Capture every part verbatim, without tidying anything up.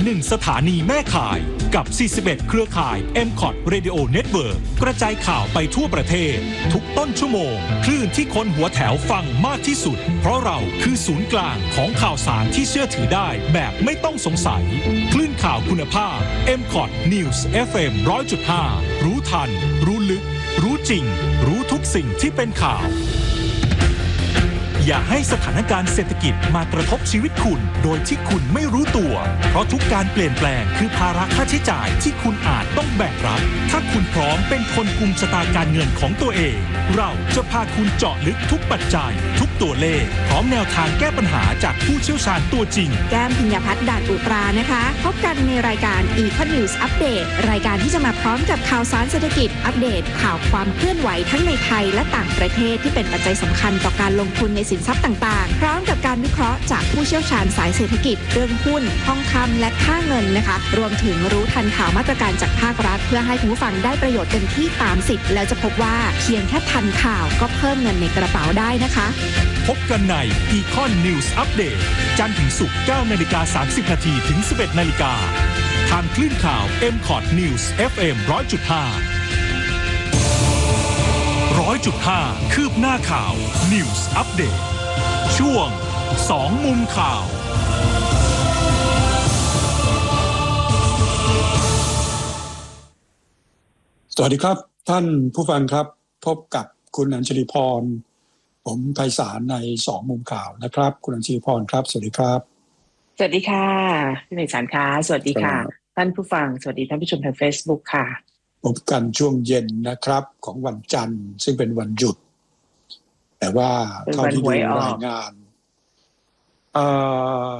หนึ่งสถานีแม่ข่ายกับสี่สิบเอ็ดเครือข่าย เอ็ม คอท Radio Network กระจายข่าวไปทั่วประเทศทุกต้นชั่วโมงคลื่นที่คนหัวแถวฟังมากที่สุดเพราะเราคือศูนย์กลางของข่าวสารที่เชื่อถือได้แบบไม่ต้องสงสัยคลื่นข่าวคุณภาพ เอ็ม คอท News เอฟ เอ็ม หนึ่งร้อยจุดห้า รู้ทันรู้ลึกรู้จริงรู้ทุกสิ่งที่เป็นข่าวอย่าให้สถานการณ์เศรษฐกิจมากระทบชีวิตคุณโดยที่คุณไม่รู้ตัวเพราะทุกการเปลี่ยนแปลงคือภาระค่าใช้จ่ายที่คุณอาจต้องแบกรับถ้าคุณพร้อมเป็นคนกุมชะตาการเงินของตัวเองเราจะพาคุณเจาะลึกทุกปัจจัยทุกตัวเลขพร้อมแนวทางแก้ปัญหาจากผู้เชี่ยวชาญตัวจริงแก้มพิญญาพัฒน์ ด่านอุตรานะคะพบกันในรายการ Econ News Update รายการที่จะมาพร้อมกับข่าวสารเศรษฐกิจอัปเดตข่าวความเคลื่อนไหวทั้งในไทยและต่างประเทศที่เป็นปัจจัยสำคัญต่อการลงทุนในสินทรัพย์ต่างๆพร้อมกับการวิเคราะห์จากผู้เชี่ยวชาญสายเศรษฐกิจเรื่องหุ้นทองคำและค่าเงินนะคะรวมถึงรู้ทันข่าวมาตรการจากภาครัฐเพื่อให้คุณผู้ฟังได้ประโยชน์เต็มที่ตามสิทธิ์แล้วจะพบว่าเพียงแค่ทันข่าวก็เพิ่มเงินในกระเป๋าได้นะคะพบกันใน Econ News Update จันทร์ถึงศุกร์ เก้านาฬิกาสามสิบนาทีถึง สิบเอ็ดนาฬิกาทางคลื่นข่าว เอ็ม คอท News เอฟ เอ็ม หนึ่งร้อยจุดห้า หนึ่งร้อยจุดห้า คืบหน้าข่าว News Update ช่วงสองมุมข่าวสวัสดีครับท่านผู้ฟังครับพบกับคุณอัญชลีพรผมไพศาลในสองมุมข่าวนะครับคุณอัญชลีพรครับสวัสดีครับสวัสดีค่ะพี่ไพศาลค่ะสวัสดีค่ะท่านผู้ฟังสวัสดีท่านผู้ชมทาง Facebook ค่ะพบกันช่วงเย็นนะครับของวันจันทร์ซึ่งเป็นวันหยุดแต่ว่าเท่าที่ดูรายงานเอ่อ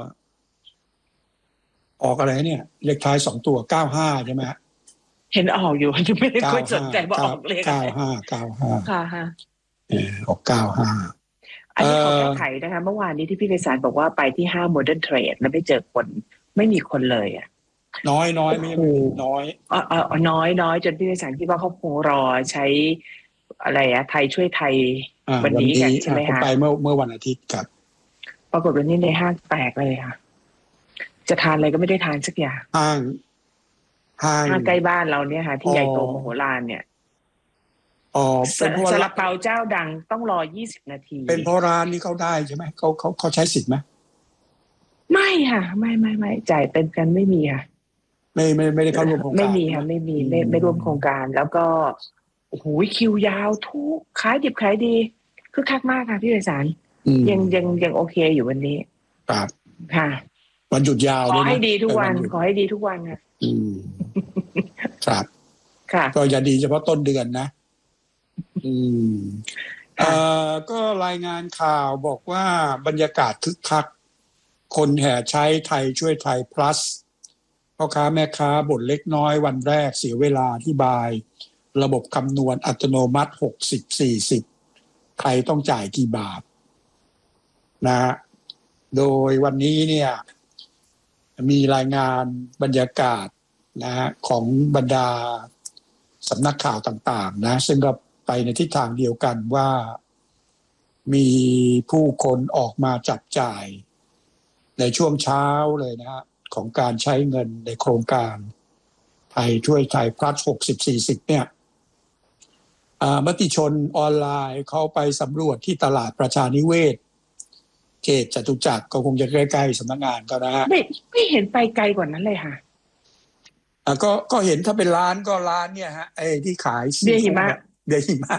ออกอะไรเนี่ยเลขท้ายสองตัวเก้าสิบห้าใช่ไหมเห็นออกอยู่ยังไม่ได้ค่อยสนใจว่าออกเลขอะไรเก้าสิบห้า เก้าสิบห้าค่ะฮะเออออกเก้าสิบห้าอันนี้ขอแก้ไขนะคะเมื่อวานนี้ที่พี่ไพศาลบอกว่าไปที่ห้าง Modern Trade แล้วไม่เจอคนไม่มีคนเลยอ่ะน้อยน้อยไม่มีน้อยอ๋ออ๋อน้อยน้อยจนพี่ไพศาลคิดว่าเขาคงรอใช้อะไรอะไทยช่วยไทยวันนี้กันใช่ไหมคะไปเมื่อเมื่อวันอาทิตย์ครับปรากฏวันนี้ในห้างแตกเลยค่ะจะทานอะไรก็ไม่ได้ทานสักอย่างห้างห้างใกล้บ้านเราเนี่ยค่ะที่ใหญ่โตมโหฬารเนี่ยอ๋อเป็นเพราะซาลาเปาเจ้าดังต้องรอยี่สิบนาทีเป็นเพราะร้านนี้เขาได้ใช่ไหมเขาเขาเขาใช้สิทธิ์ไหมไม่ค่ะไม่ไม่ไม่จ่ายเต็มกันไม่มีค่ะไม่ไม่ไม่ได้เข้าร่วมโครงการไม่มีค่ะไม่มีไม่ไม่ร่วมโครงการแล้วก็โอ้โหคิวยาวทุกขายดิบขายดีคือคักมากค่ะพี่ไพศาลยังยังยังโอเคอยู่วันนี้ครับค่ะวันหยุดยาวขอให้ดีทุกวันขอให้ดีทุกวันค่ะอืมครับค่ะก็อย่าดีเฉพาะต้นเดือนนะอืมเอ่อก็รายงานข่าวบอกว่าบรรยากาศคึกคักคนแห่ใช้ไทยช่วยไทย plus พ่อค้าแม่ค้าบ่นเล็กน้อยวันแรกเสียเวลาอธิบายระบบคำนวณอัตโนมัติหกสิบ สี่สิบใครต้องจ่ายกี่บาทนะโดยวันนี้เนี่ยมีรายงานบรรยากาศนะฮะของบรรดาสำนักข่าวต่างๆนะซึ่งก็ไปในทิศทางเดียวกันว่ามีผู้คนออกมาจับจ่ายในช่วงเช้าเลยนะฮะของการใช้เงินในโครงการไทยช่วยไทยพลัสหกสิบ สี่สิบเนี่ยมติชนออนไลน์เขาไปสำรวจที่ตลาดประชานิเวศเขตจตุจักรก็คงจะใกล้ๆสำนักงานก็นะฮะไม่ไม่เห็นไปไกลกว่านั้นเลยค่ะอ่าก็ก็เห็นถ้าเป็นร้านก็ร้านเนี่ยฮะไอ้ที่ขายเบียร์หิมะเบียร์หิมะ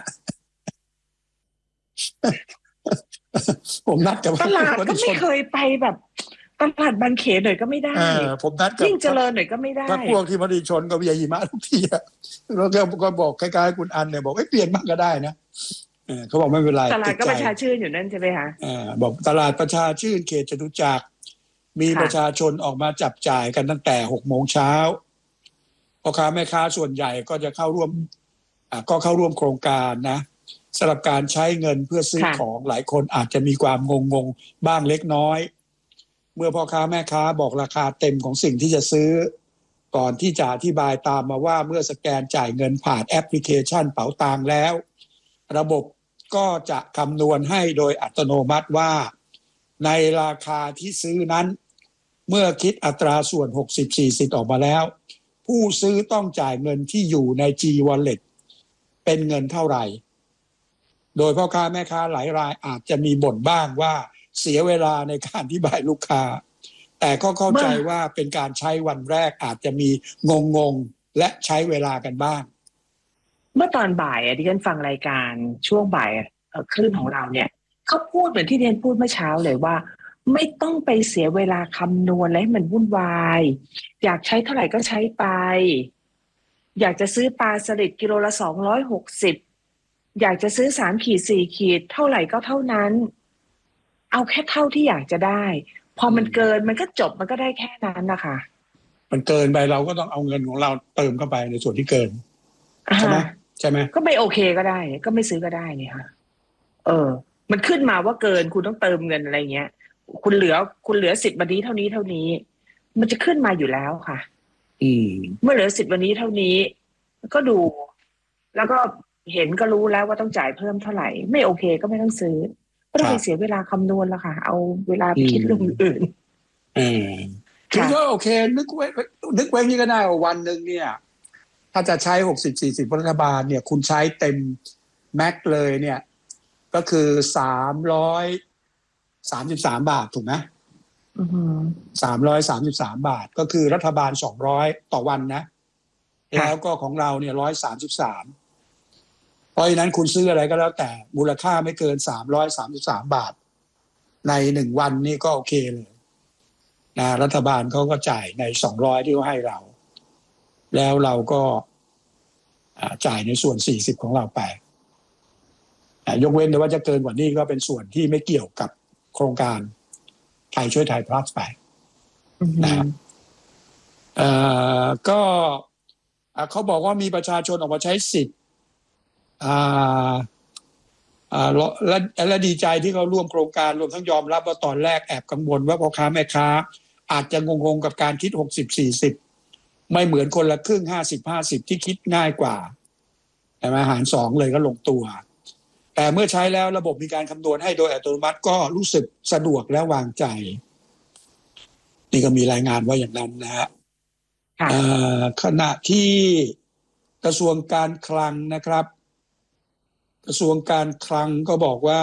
ผมนัดกับตลาดก็ไม่เคยไปแบบตลาดบางเขนหน่อยก็ไม่ได้ผมนัดกับยิ่งเจริญหน่อยก็ไม่ได้ถ้าพวกที่มติชนก็เบียร์หิมะทุกทีอะแล้วก็บอกคล้ายๆคุณอันเนี่ยบอกให้เปลี่ยนบ้างก็ได้นะเขาบอกไม่เป็นไรตลาดก็ประชาชื่นอยู่นั่นใช่ไหมคะอ่าบอกตลาดประชาชื่นเขตจตุจักรมีประชาชนออกมาจับจ่ายกันตั้งแต่หกโมงเช้าพ่อค้าแม่ค้าส่วนใหญ่ก็จะเข้าร่วมอ่าก็เข้าร่วมโครงการนะสำหรับการใช้เงินเพื่อซื้อของหลายคนอาจจะมีความงงๆบ้างเล็กน้อยเมื่อพ่อค้าแม่ค้าบอกราคาเต็มของสิ่งที่จะซื้อก่อนที่จะอธิบายตามมาว่าเมื่อสแกนจ่ายเงินผ่านแอปพลิเคชันเป๋าตังแล้วระบบก็จะคำนวณให้โดยอัตโนมัติว่าในราคาที่ซื้อนั้นเมื่อคิดอัตราส่วน หกสิบสี่สิบ ออกมาแล้วผู้ซื้อต้องจ่ายเงินที่อยู่ใน G Wallet เป็นเงินเท่าไหร่โดยพ่อค้าแม่ค้าหลายรายอาจจะมีบ่นบ้างว่าเสียเวลาในการอธิบายลูกค้าแต่ก็เข้าใจว่าเป็นการใช้วันแรกอาจจะมีงงๆและใช้เวลากันบ้างเมื่อตอนบ่ายดิฉันฟังรายการช่วงบ่ายคลื่นของเราเนี่ยเขาพูดเหมือนที่ดิฉันพูดเมื่อเช้าเลยว่าไม่ต้องไปเสียเวลาคำนวณอะไรให้มันวุ่นวายอยากใช้เท่าไหร่ก็ใช้ไปอยากจะซื้อปลาสลิดกิโลละสองร้อยหกสิบอยากจะซื้อสามขีดสี่ขีดเท่าไหร่ก็เท่านั้นเอาแค่เท่าที่อยากจะได้พอมันเกินมันก็จบมันก็ได้แค่นั้นนะคะมันเกินไปเราก็ต้องเอาเงินของเราเติมเข้าไปในส่วนที่เกินใช่ไหมใช่ไหมก็ไม่โอเคก็ได้ก็ไม่ซื้อก็ได้เนี่ยค่ะเออมันขึ้นมาว่าเกินคุณต้องเติมเงินอะไรเงี้ยคุณเหลือคุณเหลือสิบวันนี้เท่านี้เท่านี้มันจะขึ้นมาอยู่แล้วค่ะอืมเมื่อเหลือสิบวันนี้เท่านี้ก็ดูแล้วก็เห็นก็รู้แล้วว่าต้องจ่ายเพิ่มเท่าไหร่ไม่โอเคก็ไม่ต้องซื้อก็ต้องไปเสียเวลาคำนวณละค่ะเอาเวลาไปคิดเรื่องอื่นอืมคือก็โอเคนึกไว้นึกไว้นี่ก็ได้ว่าวันนึงเนี่ยถ้าจะใช้หกสิบ สี่สิบรัฐบาลเนี่ยคุณใช้เต็มแม็กเลยเนี่ยก็คือสามร้อยสามสิบสามบาทถูกไหมอือฮึสามร้อยสามสิบสามบาทก็คือรัฐบาลสองร้อยต่อวันนะแล้วก็ของเราเนี่ยหนึ่งร้อยสามสิบสามเพราะฉะนั้นคุณซื้ออะไรก็แล้วแต่มูลค่าไม่เกินสามร้อยสามสิบสามบาทในหนึ่งวันนี่ก็โอเคเลยนะรัฐบาลเขาก็จ่ายในสองร้อยที่เขาให้เราแล้วเราก็จ่ายในส่วนสี่สิบของเราไปยกเว้นแต่ว่าจะเกินกว่านี้ก็เป็นส่วนที่ไม่เกี่ยวกับโครงการไทยช่วยไทยพลัสไปนะครับก็เขาบอกว่ามีประชาชนออกมาใช้สิทธิ์และและดีใจที่เขาร่วมโครงการรวมทั้งยอมรับว่าตอนแรกแอบกังวลว่าพ่อค้าแม่ค้าอาจจะงงๆกับการคิดหกสิบ สี่สิบไม่เหมือนคนละครึ่งห้าสิบ ห้าสิบที่คิดง่ายกว่าแต่มาหารสองเลยก็ลงตัวแต่เมื่อใช้แล้วระบบมีการคำนวณให้โดยอัตโนมัติก็รู้สึกสะดวกและวางใจนี่ก็มีรายงานว่าอย่างนั้นนะฮะขณะที่กระทรวงการคลังนะครับกระทรวงการคลังก็บอกว่า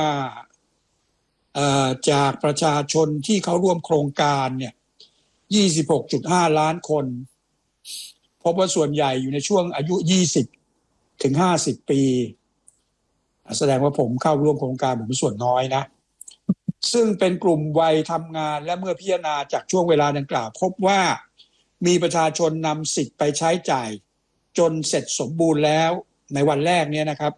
จากประชาชนที่เขาร่วมโครงการเนี่ย ยี่สิบหกจุดห้า ล้านคนพบว่าส่วนใหญ่อยู่ในช่วงอายุยี่สิบถึงห้าสิบปีแสดงว่าผมเข้าร่วมโครงการผมส่วนน้อยนะซึ่งเป็นกลุ่มวัยทำงานและเมื่อพิจารณาจากช่วงเวลาดังกล่าวพบว่ามีประชาชนนำสิทธิ์ไปใช้จ่ายจนเสร็จสมบูรณ์แล้วในวันแรกเนี่ยนะครับ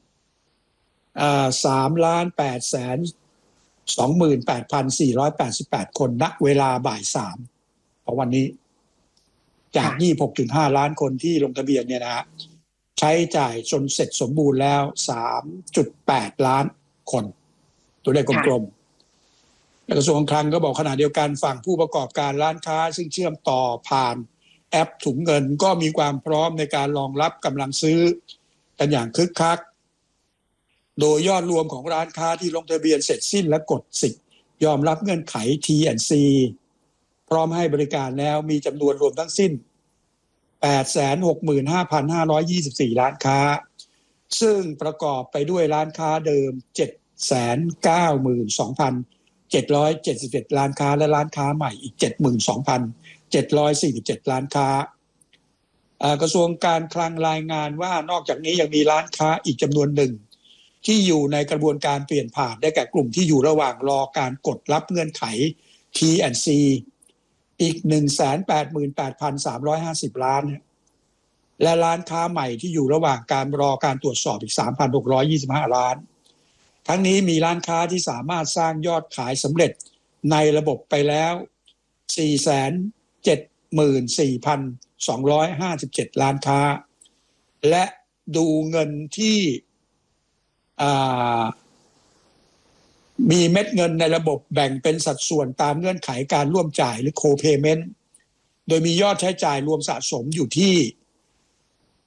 สามล้านแปดแสนสองหมื่นแปดพันสี่ร้อยแปดสิบแปดคนณเวลาบ่ายสามของวันนี้จาก ยี่สิบหกจุดห้า ล้านคนที่ลงทะเบียนเนี่ยนะฮะใช้จ่ายจนเสร็จสมบูรณ์แล้ว สามจุดแปด ล้านคนตัวเลขกลมๆกระทรวงคลังก็บอกขณะเดียวกันฝั่งผู้ประกอบการร้านค้าซึ่งเชื่อมต่อผ่านแอปถุงเงินก็มีความพร้อมในการรองรับกำลังซื้อกันอย่างคึกคักโดยยอดรวมของร้านค้าที่ลงทะเบียนเสร็จสิ้นและกดสิทธิ์ยอมรับเงื่อนไข ที แอนด์ ซี พร้อมให้บริการแล้วมีจำนวนรวมทั้งสิ้น แปดแสนหกหมื่นห้าพันห้าร้อยยี่สิบสี่ ล้านค้าซึ่งประกอบไปด้วยร้านค้าเดิม เจ็ดแสนเก้าหมื่นสองพันเจ็ดร้อยเจ็ดสิบเจ็ด ล้านค้าและร้านค้าใหม่อีก เจ็ดหมื่นสองพันเจ็ดร้อยสี่สิบเจ็ด ล้านค้ากระทรวงการคลังรายงานว่านอกจากนี้ยังมีร้านค้าอีกจำนวนหนึ่งที่อยู่ในกระบวนการเปลี่ยนผ่านได้แก่กลุ่มที่อยู่ระหว่างรอการกดรับเงื่อนไข ที แอนด์ ซี อีก หนึ่งแสนแปดหมื่นแปดพันสามร้อยห้าสิบ ล้านและร้านค้าใหม่ที่อยู่ระหว่างการรอการตรวจสอบอีก สามพันหกร้อยยี่สิบห้า ล้านทั้งนี้มีร้านค้าที่สามารถสร้างยอดขายสำเร็จในระบบไปแล้ว สี่แสนเจ็ดหมื่นสี่พันสองร้อยห้าสิบเจ็ด ล้านค้าและดูเงินที่มีเม็ดเงินในระบบแบ่งเป็นสัดส่วนตามเงื่อนไขการร่วมจ่ายหรือ co-payment โดยมียอดใช้จ่ายรวมสะสมอยู่ที่